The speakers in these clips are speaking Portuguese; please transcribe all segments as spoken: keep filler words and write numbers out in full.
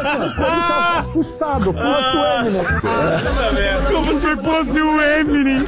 Ele tá assustado, fosse o Eminem. Como se fosse o Eminem.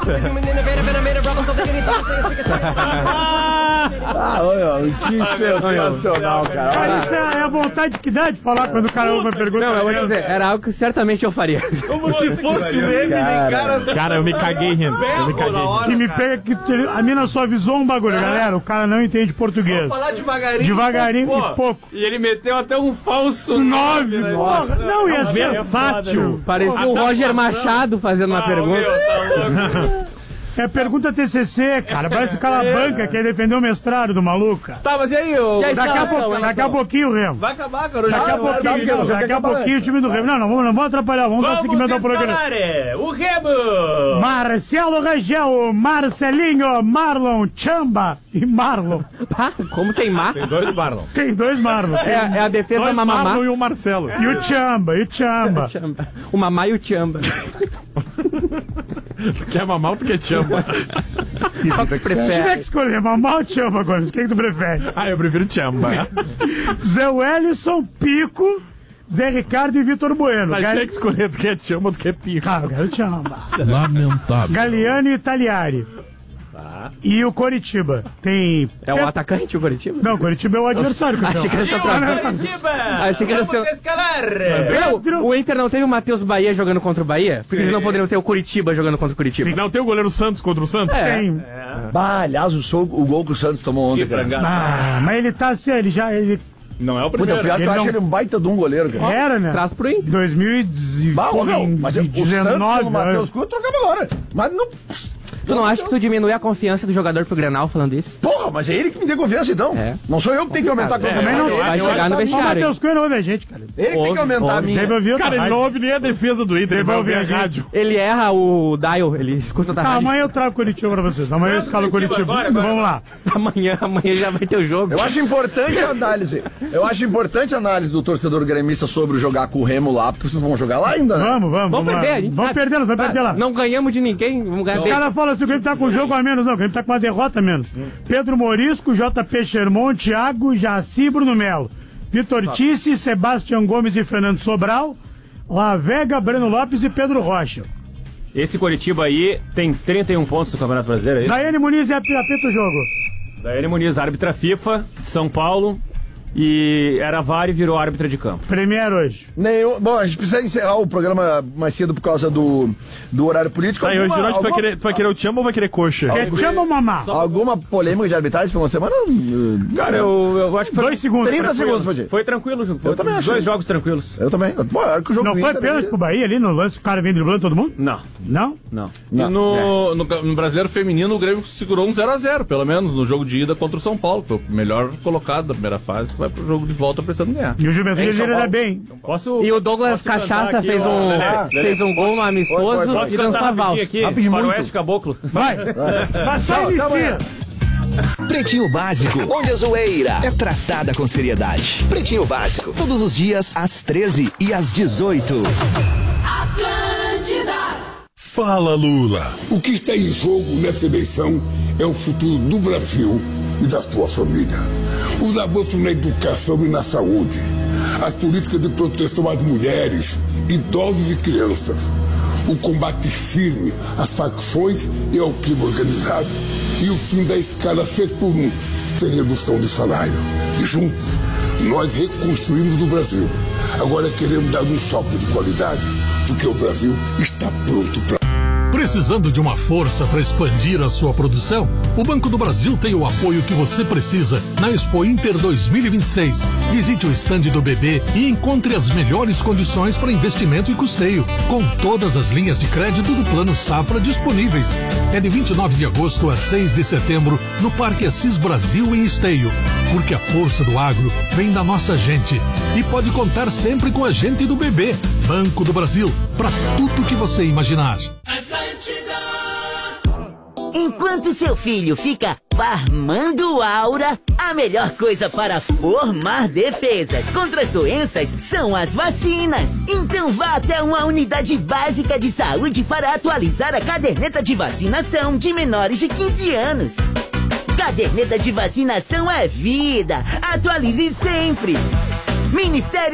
Ah, olha, que sensacional, cara. Cara, isso é a vontade que dá de falar quando o cara ouve a pergunta. Não, eu vou dizer, era algo que certamente eu faria. Como se fosse o Eminem, cara. Cara, eu me caguei rindo. Eu me caguei rindo. Que me pega que a mina só avisou um bagulho, galera. O cara não entende português. Vamos falar devagarinho. Devagarinho Pô, e pouco. E ele meteu até um falso Nove, né? porra. Não, ia ser versátil. Parecia o Roger Machado fazendo uma pergunta. Meu, tá louco. É pergunta T C C, cara. Parece o Calabanca que ia defender o mestrado do maluco, cara. Tá, mas e aí, ô? E aí, Daqui a, Sala, pouco, Sala, daqui a Sala. pouquinho o Remo. Vai acabar, cara. Daqui a pouquinho, daqui a pouquinho o time do Remo. Não, não vamos, não vamos atrapalhar, vamos, dar seguimento ao programa. Vamos escalar, o Remo. Marcelo Rangel, Marcelinho, Marlon, Chamba e Marlon. Ah, como tem mar? Tem dois Marlon. Tem dois Marlon. É, é a defesa Dois mamamá. Marlon e o Marcelo. E o Chamba, e o Chamba. O mamá e o chamba. Tu quer mamar ou tu quer chamba? Qual que Se tiver prefere? que escolher mamar ou Chamba agora, o que, que tu prefere? Ah, eu prefiro chamba. Zé Wellison, Pico, Zé Ricardo e Vitor Bueno. Mas Gal... tinha que escolher, tu quer chamba ou tu quer pico? Ah, eu quero Chamba. Lamentável. Galeano e Italiari. E o Coritiba. Tem... É o atacante o Coritiba? Não, o Coritiba é o adversário. campeão. Achei que era centroavante. Curitiba! Achei que era seu- Vamos escalar! Pedro... O Inter não teve o Matheus Bahia jogando contra o Bahia? Porque eles não poderiam ter o Curitiba jogando contra o Curitiba. Não tem o goleiro Santos contra o Santos? Tem. Bah, aliás, o, sol- o gol que o Santos tomou ontem, cara. Ah, mas ele tá assim, ele já... Ele Não é o Puta, o primeiro. pior que eu Ele acho não- ele um baita de um goleiro, cara. era, né? Traz pro Inter. dois mil e dezenove, Bah, ô, meu, mas o Santos dezenove, pelo Matheus Cunha trocava agora. Mas não... Tu não acha que tu diminui a confiança do jogador pro Grenal falando isso? Porra, mas é ele que me deu confiança, então. É. Não sou eu que tenho que aumentar a confiança. Também não- Ele vai que chegar no aumentar a O vestiário. Matheus Cunha não ouve a gente, cara. minha. Ele que tem que aumentar a minha. Deve ouvir outra Cara, ele rádio. não ouve nem a defesa do Inter, ele vai ouvir a rádio. Ele erra o dial, ele escuta da Tá, rádio. amanhã eu trago o Curitiba pra vocês. Amanhã eu escalo o Curitiba. agora, agora. Vamos lá. Amanhã, amanhã já vai ter o jogo. Eu acho importante a análise. Eu acho importante a análise do torcedor gremista sobre jogar com o Remo lá, porque vocês vão jogar lá ainda, né? Vamos, vamos. Vamos lá. perder, a gente Vamos sabe. perder, nós vamos Tá, perder lá. Não ganhamos de ninguém, vamos ganhar Os dele. caras falam assim, o Grêmio tá com um jogo a menos. Não, o Grêmio tá com uma derrota a menos. Pedro Morisco, J P Sherman, Thiago, Jaci, Bruno Melo. Vitor Tice, Sebastião Gomes e Fernando Sobral. La Vega, Breno Lopes e Pedro Rocha. Esse Curitiba aí tem trinta e um pontos no Campeonato Brasileiro, é isso? Daiane Muniz e apita o jogo. Daiane Muniz, árbitra FIFA de São Paulo. E era V A R e virou árbitra de campo. Premier hoje. Nenhum... Bom, a gente precisa encerrar o programa mais cedo por causa do, do horário político. Tá, e hoje de Alguma- noite tu vai alguma- querer, tu vai querer o chamba ou vai querer coxa? Quer chama ou mamar? Alguma polêmica de arbitragem foi uma semana? Cara, eu, eu acho que foi... Dois segundos. trinta Tranquilo. segundos, Fadi. Foi tranquilo o jogo. Foi Eu também dois achei. jogos tranquilos. Eu também. Bom, era que o jogo Não do foi Inter- pênalti pro Bahia ali no lance, o cara vem driblando todo mundo? Não, Não? não. E no, no, no Brasileiro Feminino, o Grêmio segurou um zero a zero, pelo menos, no jogo de ida contra o São Paulo, que foi o melhor colocado da primeira fase, que vai pro jogo de volta precisando ganhar. E o Juventude São ele era Paulo. bem. Posso... E o Douglas posso cantar Cachaça aqui, fez ó, um, Lelê? fez um gol no amistoso Pode, pode, Posso e dançou a cantar valsa. rapidinho aqui? Rapidinho, muito. Faroeste Caboclo. Vai! Vai só inicia! Pretinho Básico, onde a zoeira é tratada com seriedade. Pretinho Básico, todos os dias às treze e às dezoito. Fala, Lula. O que está em jogo nessa eleição é o futuro do Brasil e da sua família. Os avanços na educação e na saúde, as políticas de proteção às mulheres, idosos e crianças, o combate firme às facções e ao crime organizado e o fim da escala seis por um, sem redução de salário. E juntos, nós reconstruímos o Brasil. Agora queremos dar um salto de qualidade, porque o Brasil está pronto para... Precisando de uma força para expandir a sua produção? O Banco do Brasil tem o apoio que você precisa na Expo Inter dois mil e vinte e seis. Visite o estande do B B e encontre as melhores condições para investimento e custeio, com todas as linhas de crédito do Plano Safra disponíveis. É de vinte e nove de agosto a seis de setembro no Parque Assis Brasil em Esteio. Porque a força do agro vem da nossa gente. E pode contar sempre com a gente do B B. Banco do Brasil, para tudo que você imaginar. Enquanto seu filho fica farmando aura, a melhor coisa para formar defesas contra as doenças são as vacinas. Então vá até uma unidade básica de saúde para atualizar a caderneta de vacinação de menores de quinze anos. Caderneta de vacinação é vida. Atualize sempre. Ministério